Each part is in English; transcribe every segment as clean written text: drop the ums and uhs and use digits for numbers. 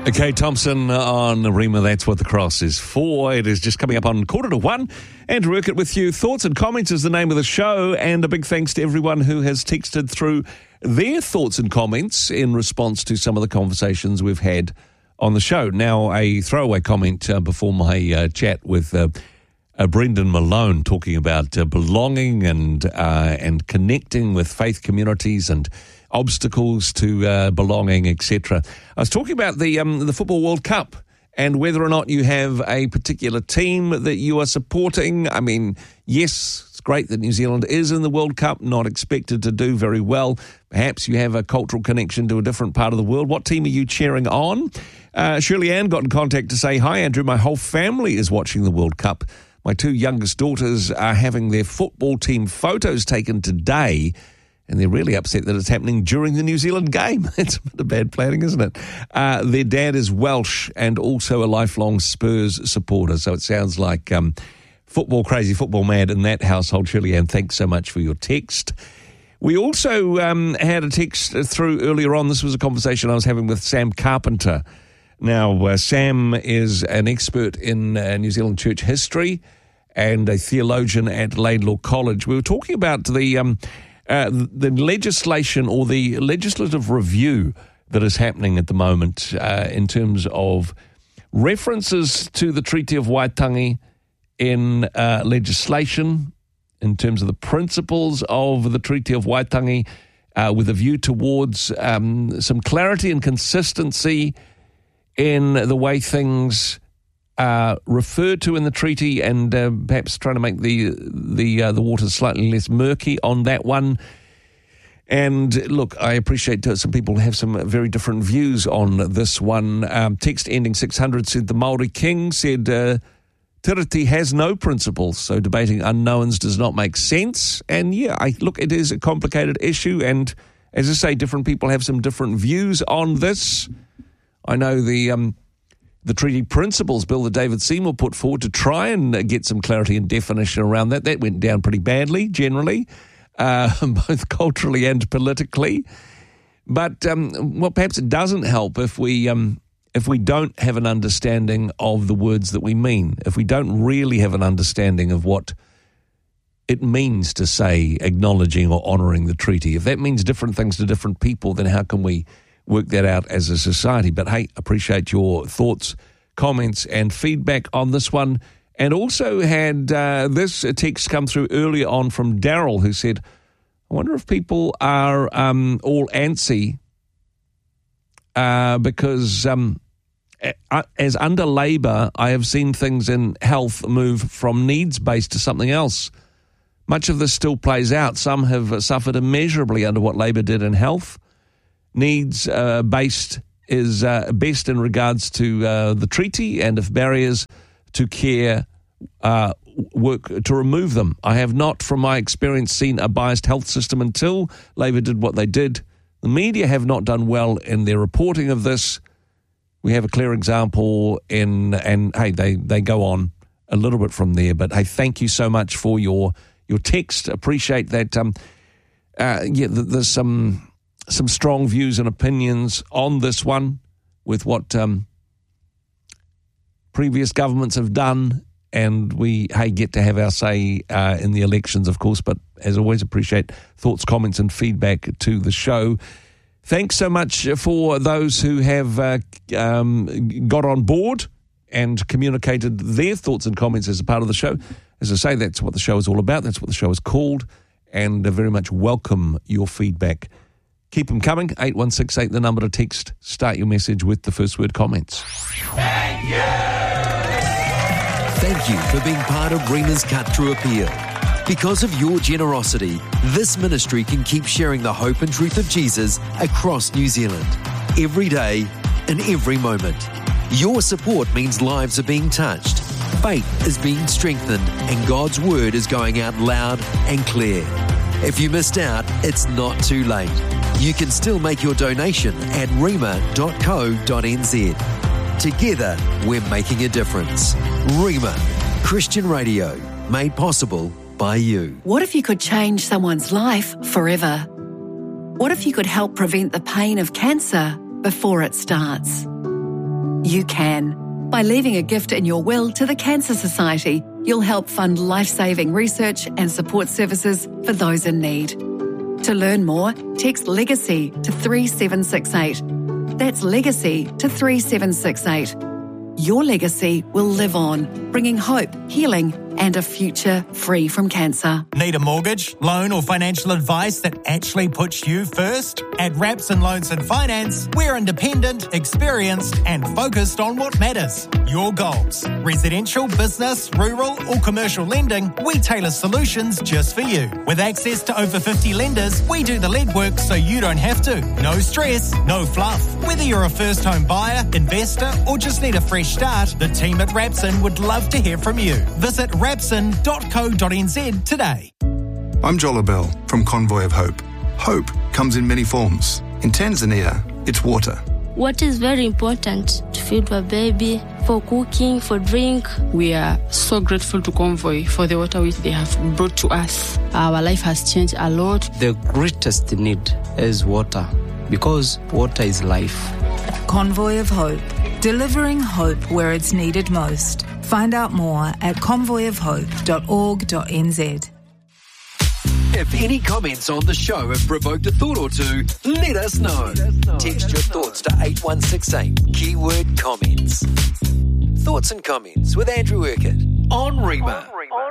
Okay, Thompson on Rima, that's what the cross is for. It is just coming up on 1:45. Andrew Urquhart with you. Thoughts and comments is the name of the show, and a big thanks to everyone who has texted through their thoughts and comments in response to some of the conversations we've had on the show. Now, a throwaway comment before my chat with Brendan Malone, talking about belonging and connecting with faith communities and obstacles to belonging, etc. I was talking about the Football World Cup and whether or not you have a particular team that you are supporting. I mean, yes, it's great that New Zealand is in the World Cup, not expected to do very well. Perhaps you have a cultural connection to a different part of the world. What team are you cheering on? Shirley Ann got in contact to say, "Hi, Andrew, my whole family is watching the World Cup. My two youngest daughters are having their football team photos taken today, and they're really upset that it's happening during the New Zealand game." It's a bit of bad planning, isn't it? Their dad is Welsh and also a lifelong Spurs supporter, so it sounds like football crazy, football mad in that household. Shirley Ann, thanks so much for your text. We also had a text through earlier on. This was a conversation I was having with Sam Carpenter. Now, Sam is an expert in New Zealand church history and a theologian at Laidlaw College. We were talking about the legislation or the legislative review that is happening at the moment in terms of references to the Treaty of Waitangi in legislation, in terms of the principles of the Treaty of Waitangi, with a view towards some clarity and consistency in the way things are referred to in the treaty, and perhaps trying to make the waters slightly less murky on that one. And look, I appreciate some people have some very different views on this one. Text ending 600 said the Māori King said Tiriti has no principles, so debating unknowns does not make sense. And yeah, look, it is a complicated issue, and as I say, different people have some different views on this. I know the treaty principles bill that David Seymour put forward to try and get some clarity and definition around that went down pretty badly, generally, both culturally and politically. But, perhaps it doesn't help if we don't have an understanding of the words that we mean, if we don't really have an understanding of what it means to say acknowledging or honouring the treaty. If that means different things to different people, then how can we work that out as a society? But hey, appreciate your thoughts, comments and feedback on this one. And also had this text come through earlier on from Daryl, who said, I wonder if people are all antsy because as under Labour, I have seen things in health move from needs-based to something else. Much of this still plays out. Some have suffered immeasurably under what Labour did in health. Needs-based is best in regards to the treaty, and if barriers to care work to remove them. I have not, from my experience, seen a biased health system until Labour did what they did. The media have not done well in their reporting of this. We have a clear example and hey, they go on a little bit from there. But hey, thank you so much for your text. Appreciate that. There's some strong views and opinions on this one with what previous governments have done, and we get to have our say in the elections, of course. But as always, appreciate thoughts, comments and feedback to the show. Thanks so much for those who have got on board and communicated their thoughts and comments as a part of the show. As I say, that's what the show is all about. That's what the show is called, and I very much welcome your feedback. Keep them coming. 8168, the number to text. Start your message with the first word comments. Thank you! Thank you for being part of Rima's Cut Through Appeal. Because of your generosity, this ministry can keep sharing the hope and truth of Jesus across New Zealand, every day, in every moment. Your support means lives are being touched, faith is being strengthened, and God's word is going out loud and clear. If you missed out, it's not too late. You can still make your donation at rima.co.nz. Together, we're making a difference. Rima, Christian radio, made possible by you. What if you could change someone's life forever? What if you could help prevent the pain of cancer before it starts? you can. By leaving a gift in your will to the Cancer Society, you'll help fund life-saving research and support services for those in need. To learn more, text LEGACY to 3768. That's LEGACY to 3768. Your legacy will live on, bringing hope, healing, and a future free from cancer. Need a mortgage, loan or financial advice that actually puts you first? At Rapson Loans and Finance, we're independent, experienced and focused on what matters. Your goals. Residential, business, rural or commercial lending, we tailor solutions just for you. With access to over 50 lenders, we do the legwork so you don't have to. No stress, no fluff. Whether you're a first home buyer, investor or just need a fresh start, the team at Rapson would love to hear from you. Visit rapson.co.nz today. I'm Jola Bell from Convoy of Hope. Hope comes in many forms. In Tanzania, it's water. Water is very important to feed a baby, for cooking, for drink. We are so grateful to Convoy for the water which they have brought to us. Our life has changed a lot. The greatest need is water because water is life. Convoy of Hope, delivering hope where it's needed most. Find out more at convoyofhope.org.nz. If any comments on the show have provoked a thought or two, let us know. Text your thoughts to 8168, keyword comments. Thoughts and Comments with Andrew Urquhart on Rima.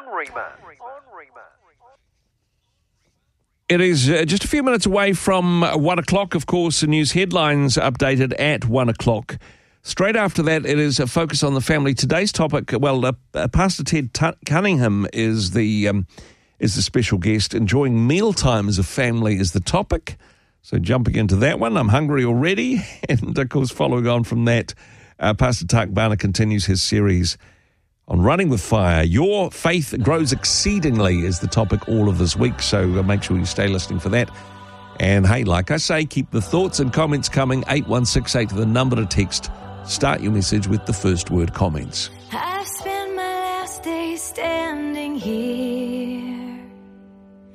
It is just a few minutes away from 1 o'clock, of course, the news headlines updated at 1 o'clock. Straight after that, it is a focus on the family. Today's topic, Pastor Ted Cunningham is the special guest. Enjoying mealtime as a family is the topic. So jumping into that one, I'm hungry already. And, of course, following on from that, Pastor Tak Bana continues his series on Running with Fire. Your faith grows exceedingly is the topic all of this week. So make sure you stay listening for that. And, hey, like I say, keep the thoughts and comments coming. 8168 to the number to text. Start your message with the first word comments. I spent my last day standing here,